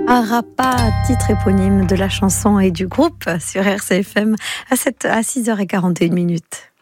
Arapa, titre éponyme de la chanson et du groupe sur RCFM à 6h41.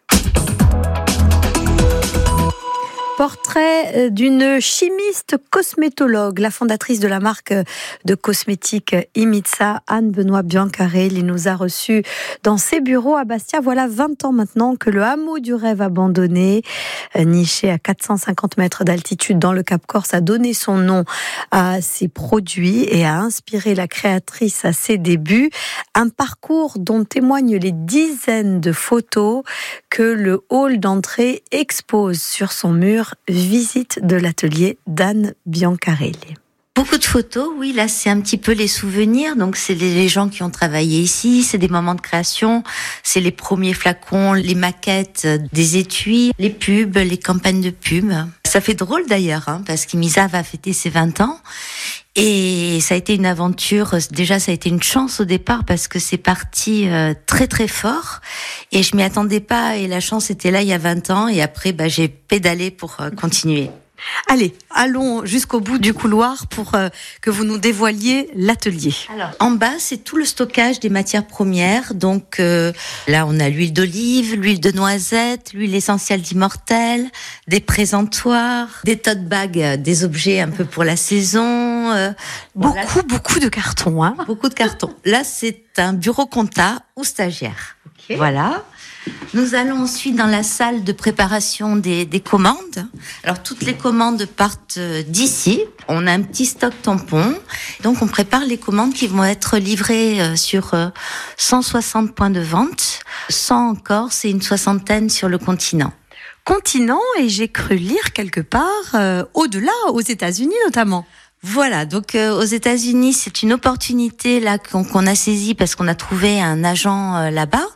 Portrait d'une chimiste cosmétologue, la fondatrice de la marque de cosmétiques Imitsa, Anne Benoît Biancarelli, nous a reçus dans ses bureaux à Bastia. Voilà 20 ans maintenant que le hameau du rêve abandonné, niché à 450 mètres d'altitude dans le Cap Corse, a donné son nom à ses produits et a inspiré la créatrice à ses débuts. Un parcours dont témoignent les dizaines de photos que le hall d'entrée expose sur son mur. Visite de l'atelier d'Anne Biancarelli. Beaucoup de photos, oui, là c'est un petit peu les souvenirs, donc c'est les gens qui ont travaillé ici, c'est des moments de création, c'est les premiers flacons, les maquettes des étuis, les pubs, les campagnes de pub. Ça fait drôle d'ailleurs, parce qu'Imitsa va fêter ses 20 ans. Et ça a été une aventure, déjà ça a été une chance au départ parce que c'est parti très très fort et je m'y attendais pas et la chance était là il y a 20 ans et après j'ai pédalé pour continuer. Allez, allons jusqu'au bout du couloir pour que vous nous dévoiliez l'atelier. Alors, en bas, c'est tout le stockage des matières premières. Donc là, on a l'huile d'olive, l'huile de noisette, l'huile essentielle d'immortel, des présentoirs, des tote bags, des objets un peu pour la saison. Beaucoup de cartons. Beaucoup de cartons. Là, c'est un bureau compta ou stagiaire. Okay. Voilà. Nous allons ensuite dans la salle de préparation des commandes. Alors, toutes les commandes partent d'ici. On a un petit stock tampon. Donc, on prépare les commandes qui vont être livrées sur 160 points de vente, 100 en Corse et une soixantaine sur le continent. Et j'ai cru lire quelque part au-delà, aux États-Unis notamment. Voilà, donc aux États-Unis, c'est une opportunité là qu'on a saisie parce qu'on a trouvé un agent là-bas.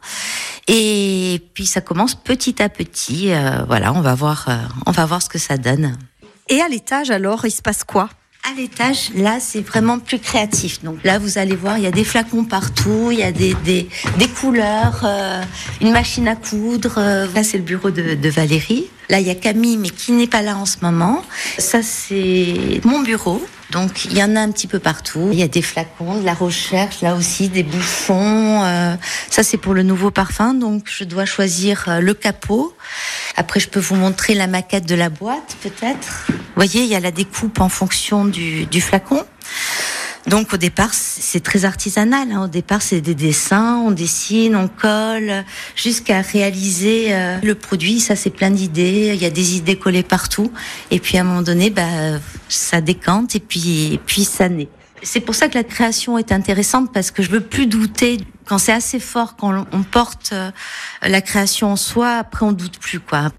Et puis ça commence petit à petit. Voilà, on va voir ce que ça donne. Et à l'étage alors, il se passe quoi ? À l'étage, là, c'est vraiment plus créatif. Donc là, vous allez voir, il y a des flacons partout, il y a des couleurs, une machine à coudre. Là, c'est le bureau de Valérie. Là, il y a Camille, mais qui n'est pas là en ce moment. Ça, c'est mon bureau. Donc, il y en a un petit peu partout. Il y a des flacons, de la recherche, là aussi, des bouchons. Ça, c'est pour le nouveau parfum. Donc, je dois choisir le capot. Après, je peux vous montrer la maquette de la boîte, peut-être. Vous voyez, il y a la découpe en fonction du flacon. Donc, au départ, c'est très artisanal. Au départ, c'est des dessins, on dessine, on colle, jusqu'à réaliser le produit. Ça, c'est plein d'idées. Il y a des idées collées partout. Et puis, à un moment donné, ça décante et puis ça naît. C'est pour ça que la création est intéressante parce que je veux plus douter. Quand c'est assez fort, quand on porte la création en soi, après, on doute plus, quoi.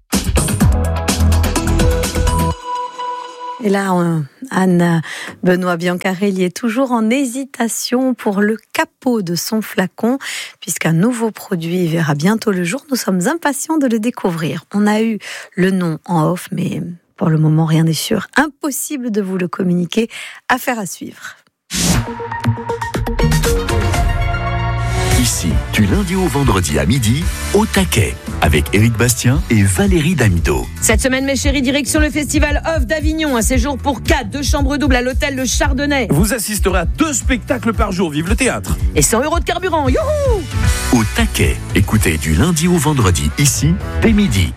Et là, Anne Benoît Biancarelli est toujours en hésitation pour le capot de son flacon, puisqu'un nouveau produit verra bientôt le jour. Nous sommes impatients de le découvrir. On a eu le nom en off, mais pour le moment, rien n'est sûr. Impossible de vous le communiquer. Affaire à suivre. Ici, du lundi au vendredi à midi, au taquet, avec Éric Bastien et Valérie Damido. Cette semaine, mes chéris, direction le festival Off d'Avignon. Un séjour pour 4, 2 chambres doubles à l'hôtel Le Chardonnay. Vous assisterez à 2 spectacles par jour, vive le théâtre. Et 100 € de carburant, youhou! Au taquet, écoutez du lundi au vendredi, ici, dès midi.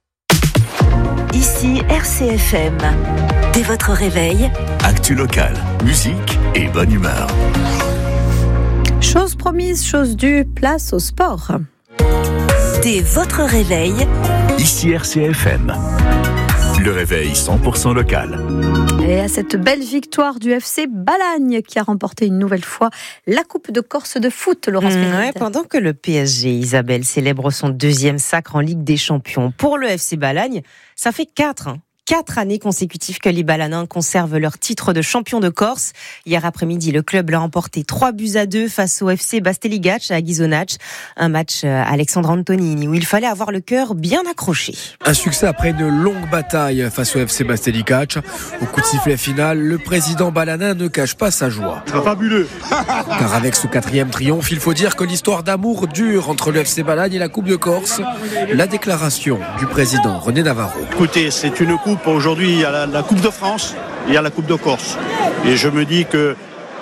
Ici RCFM. Dès votre réveil, actu locale, musique et bonne humeur. Chose promise, chose due, place au sport. Dès votre réveil, ici RCFM. Le réveil 100% local. Et à cette belle victoire du FC Balagne qui a remporté une nouvelle fois la Coupe de Corse de foot, Laurence Pénal. Pendant que le PSG, Isabelle, célèbre son 2e sacre en Ligue des Champions. Pour le FC Balagne, ça fait 4 années consécutives que les Balanins conservent leur titre de champion de Corse. Hier après-midi, le club l'a emporté 3-2 face au FC Basteligac à Ghisonaccia. Un match Alexandre Antonini où il fallait avoir le cœur bien accroché. Un succès après une longue bataille face au FC Basteligac. Au coup de sifflet final, le président balanin ne cache pas sa joie. C'est fabuleux. Car avec ce 4e triomphe, il faut dire que l'histoire d'amour dure entre le FC Balagne et la Coupe de Corse. La déclaration du président René Navarro. Écoutez, c'est une coupe. Aujourd'hui, il y a la Coupe de France et il y a la Coupe de Corse. Et je me dis que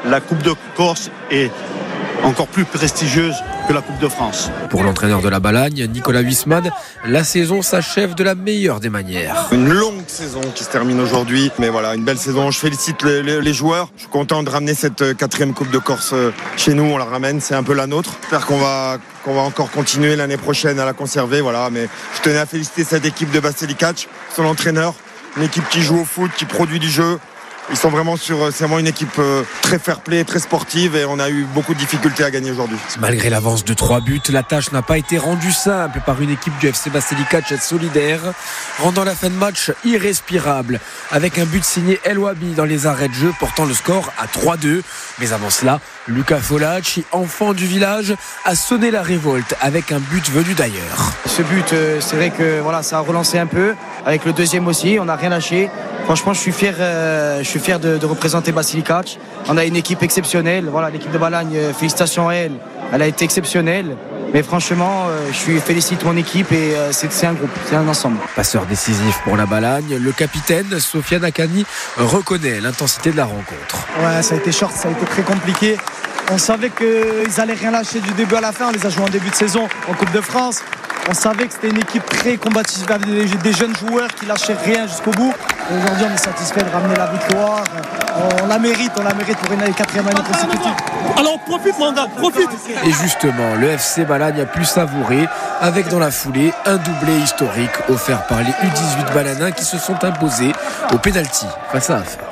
la Coupe de Corse est encore plus prestigieuse que la Coupe de France. Pour l'entraîneur de la Balagne, Nicolas Huisman, la saison s'achève de la meilleure des manières. Une longue saison qui se termine aujourd'hui, mais voilà, une belle saison. Je félicite les joueurs. Je suis content de ramener cette 4e Coupe de Corse chez nous. On la ramène, c'est un peu la nôtre. J'espère qu'on va encore continuer l'année prochaine à la conserver. Voilà, mais je tenais à féliciter cette équipe de Basilicate, son entraîneur, une équipe qui joue au foot, qui produit du jeu. Ils sont vraiment c'est vraiment une équipe très fair-play, très sportive et on a eu beaucoup de difficultés à gagner aujourd'hui. Malgré l'avance de 3 buts, la tâche n'a pas été rendue simple par une équipe du FC Basilicate solidaire, rendant la fin de match irrespirable avec un but signé El Wabi dans les arrêts de jeu portant le score à 3-2. Mais avant cela, Luca Folacci, enfant du village, a sonné la révolte avec un but venu d'ailleurs. Ce but, c'est vrai que voilà, ça a relancé un peu. Avec le deuxième aussi, on n'a rien lâché. Franchement, je suis fier de représenter Basilicate. On a une équipe exceptionnelle. Voilà, l'équipe de Balagne, félicitations à elle. Elle a été exceptionnelle. Mais franchement, je félicite mon équipe et c'est un groupe, c'est un ensemble. Passeur décisif pour la Balagne, le capitaine Sofiane Akani reconnaît l'intensité de la rencontre. Ouais, ça a été short, ça a été très compliqué. On savait qu'ils allaient rien lâcher du début à la fin. On les a joués en début de saison en Coupe de France. On savait que c'était une équipe très combative, des jeunes joueurs qui lâchaient rien jusqu'au bout. Et aujourd'hui, on est satisfait de ramener la victoire. On la mérite pour une 4e année consécutive. Alors profite mon gars, profite. Et justement, le FC Balagne a pu savourer avec dans la foulée un doublé historique offert par les U18 balanins qui se sont imposés au pénalty face à Afa.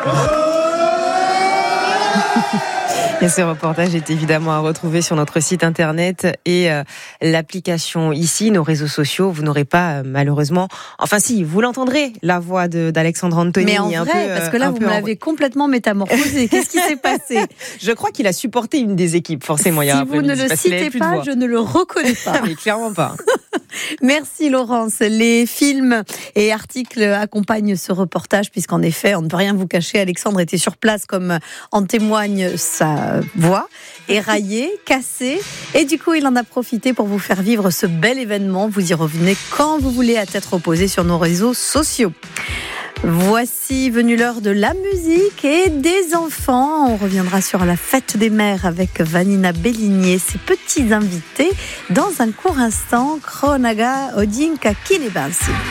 Et ce reportage est évidemment à retrouver sur notre site internet et l'application ici, nos réseaux sociaux. Vous n'aurez pas malheureusement, enfin si, vous l'entendrez, la voix d'Alexandre Anthony. Mais en vrai, parce que là vous me l'avez complètement métamorphosé. Qu'est-ce qui s'est passé? Je crois qu'il a supporté une des équipes, forcément. Si vous ne le citez pas, je ne le reconnais pas. Mais clairement pas. Merci Laurence. Les films et articles accompagnent ce reportage puisqu'en effet, on ne peut rien vous cacher, Alexandre était sur place comme en témoigne sa voix, éraillée, cassée. Et du coup, il en a profité pour vous faire vivre ce bel événement. Vous y revenez quand vous voulez à tête reposée sur nos réseaux sociaux. Voici venue l'heure de la musique et des enfants. On reviendra sur la fête des mères avec Vanina Bellinier, ses petits invités, dans un court instant. Kronaga Odinka Kilebansi.